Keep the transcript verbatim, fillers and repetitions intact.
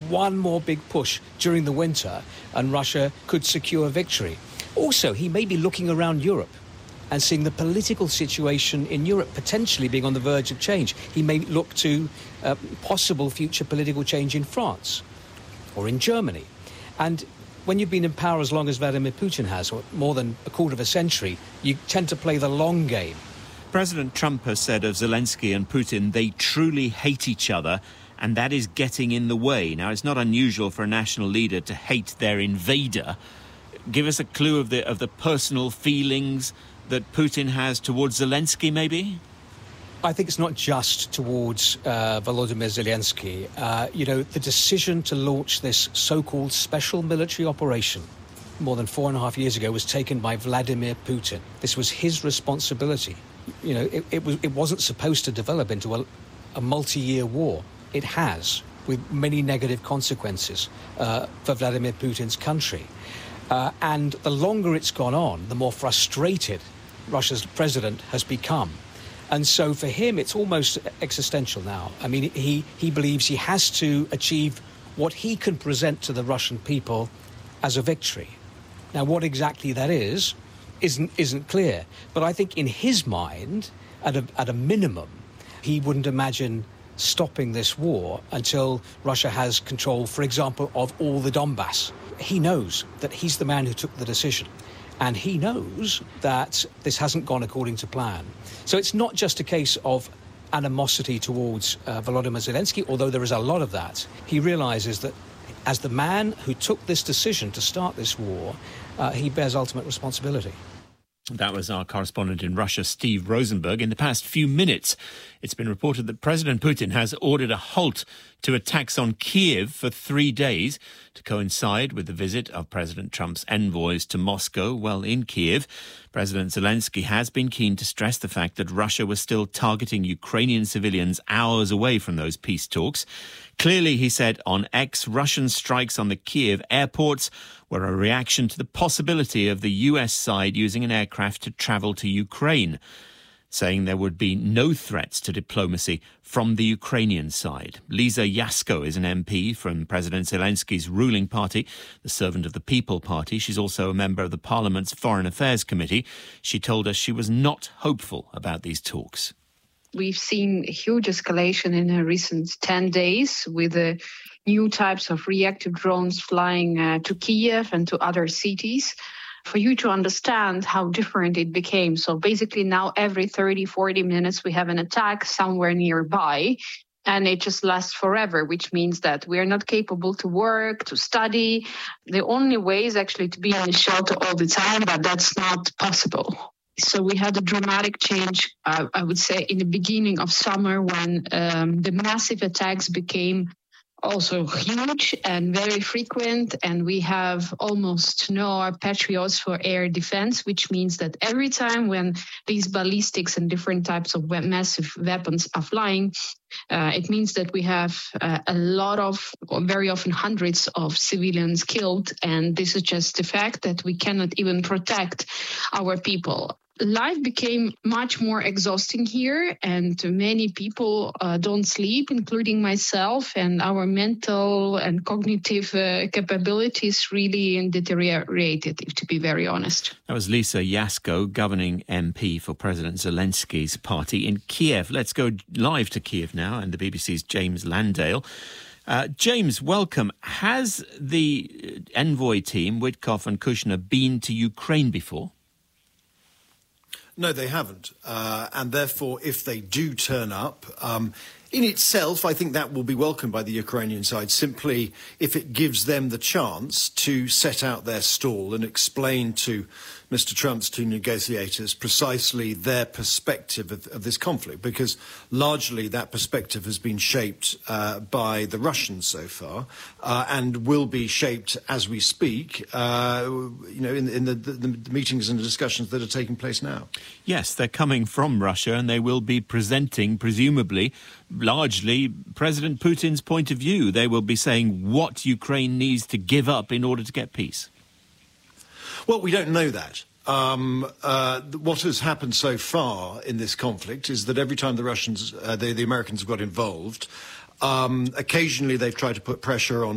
one more big push during the winter and Russia could secure victory. Also, he may be looking around Europe and seeing the political situation in Europe potentially being on the verge of change. He may look to uh, possible future political change in France or in Germany. And when you've been in power as long as Vladimir Putin has, or more than a quarter of a century, you tend to play the long game. President Trump has said of Zelensky and Putin, they truly hate each other, and that is getting in the way. Now, it's not unusual for a national leader to hate their invader. Give us a clue of the of the personal feelings that Putin has towards Zelensky, maybe? I think it's not just towards uh, Volodymyr Zelensky. Uh, you know, the decision to launch this so-called special military operation more than four and a half years ago was taken by Vladimir Putin. This was his responsibility. You know, it, it, was, it wasn't supposed to develop into a, a multi-year war. It has, with many negative consequences uh, for Vladimir Putin's country. Uh, and the longer it's gone on, the more frustrated Russia's president has become. And so for him, it's almost existential now. I mean, he, he believes he has to achieve what he can present to the Russian people as a victory. Now, what exactly that is, isn't, isn't clear. But I think in his mind, at a, at a minimum, he wouldn't imagine stopping this war until Russia has control, for example, of all the Donbass. He knows that he's the man who took the decision. And he knows that this hasn't gone according to plan. So it's not just a case of animosity towards uh, Volodymyr Zelensky, although there is a lot of that. He realizes that as the man who took this decision to start this war, uh, he bears ultimate responsibility. That was our correspondent in Russia, Steve Rosenberg. In the past few minutes, it's been reported that President Putin has ordered a halt to attacks on Kiev for three days to coincide with the visit of President Trump's envoys to Moscow. Well, in Kiev, President Zelensky has been keen to stress the fact that Russia was still targeting Ukrainian civilians hours away from those peace talks. Clearly, he said on X, Russian strikes on the Kiev airports were a reaction to the possibility of the U S side using an aircraft to travel to Ukraine, saying there would be no threats to diplomacy from the Ukrainian side. Lisa Yasko is an M P from President Zelensky's ruling party, the Servant of the People Party. She's also a member of the Parliament's Foreign Affairs Committee. She told us she was not hopeful about these talks. We've seen a huge escalation in the recent ten days with the new types of reactive drones flying uh, to Kiev and to other cities. For you to understand how different it became. So basically now every thirty, forty minutes we have an attack somewhere nearby. And it just lasts forever, which means that we are not capable to work, to study. The only way is actually to be in the shelter all the time, but that's not possible. So we had a dramatic change, uh, I would say, in the beginning of summer when um, the massive attacks became also huge and very frequent, and we have almost no Patriots for air defense, which means that every time when these ballistics and different types of massive weapons are flying, uh, it means that we have uh, a lot of, very often hundreds of civilians killed, and this is just the fact that we cannot even protect our people. Life became much more exhausting here, and many people uh, don't sleep, including myself, and our mental and cognitive uh, capabilities really deteriorated, to be very honest. That was Lisa Yasko, governing M P for President Zelensky's party in Kiev. Let's go live to Kiev now, and the B B C's James Landale. Uh, James, welcome. Has the envoy team, Witkoff and Kushner, been to Ukraine before? No, they haven't. Uh, and therefore, if they do turn up, um, in itself, I think that will be welcomed by the Ukrainian side, simply if it gives them the chance to set out their stall and explain to Mister Trump's two negotiators precisely their perspective of, of this conflict, because largely that perspective has been shaped uh, by the Russians so far uh, and will be shaped as we speak, uh, you know, in, in the, the, the meetings and the discussions that are taking place now. Yes, they're coming from Russia and they will be presenting, presumably, largely President Putin's point of view. They will be saying what Ukraine needs to give up in order to get peace. Well, we don't know that. Um, uh, what has happened so far in this conflict is that every time the Russians, uh, the, the Americans have got involved, um, occasionally they've tried to put pressure on